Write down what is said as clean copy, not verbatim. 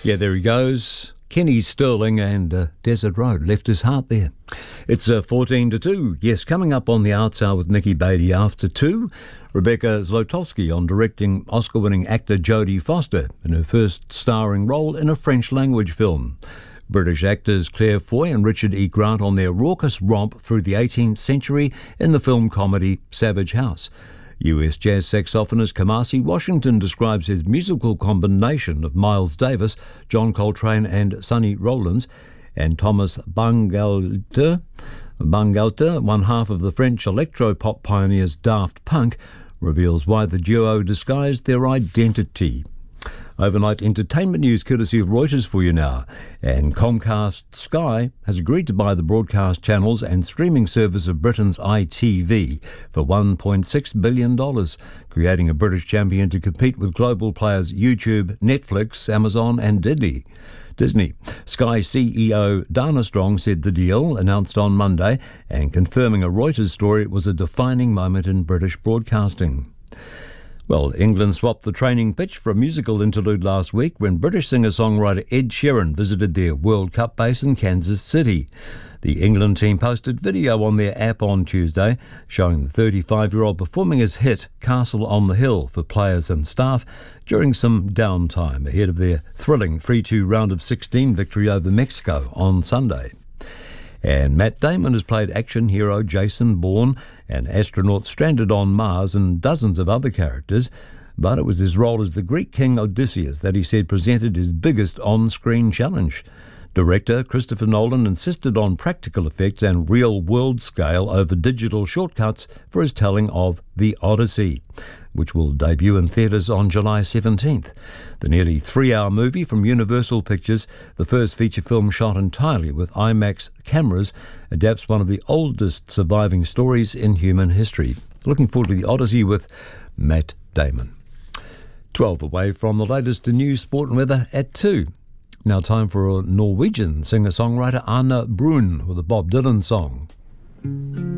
Yeah, there he goes. Kenny Sterling and Desert Road left his heart there. It's 14-2. Yes, coming up on the Arts Hour with Nikki Bailey after 2. Rebecca Zlotowski on directing Oscar-winning actor Jodie Foster in her first starring role in a French-language film. British actors Claire Foy and Richard E. Grant on their raucous romp through the 18th century in the film comedy Savage House. US jazz saxophonist Kamasi Washington describes his musical combination of Miles Davis, John Coltrane and Sonny Rollins, and Thomas Bangalter, one half of the French electro-pop pioneers Daft Punk, reveals why the duo disguised their identity. Overnight entertainment news courtesy of Reuters for you now. And Comcast Sky has agreed to buy the broadcast channels and streaming service of Britain's ITV for $1.6 billion, creating a British champion to compete with global players YouTube, Netflix, Amazon and Disney. Sky CEO Dana Strong said the deal, announced on Monday and confirming a Reuters story, was a defining moment in British broadcasting. Well, England swapped the training pitch for a musical interlude last week when British singer-songwriter Ed Sheeran visited their World Cup base in Kansas City. The England team posted video on their app on Tuesday showing the 35-year-old performing his hit Castle on the Hill for players and staff during some downtime ahead of their thrilling 3-2 round of 16 victory over Mexico on Sunday. And Matt Damon has played action hero Jason Bourne, an astronaut stranded on Mars, and dozens of other characters. But it was his role as the Greek king Odysseus that he said presented his biggest on-screen challenge. Director Christopher Nolan insisted on practical effects and real-world scale over digital shortcuts for his telling of The Odyssey, which will debut in theatres on July 17th. The nearly 3-hour movie from Universal Pictures, the first feature film shot entirely with IMAX cameras, adapts one of the oldest surviving stories in human history. Looking forward to The Odyssey with Matt Damon. 12 away from the latest in news, sport and weather at 2. Now time for a Norwegian singer-songwriter Anna Brun with a Bob Dylan song.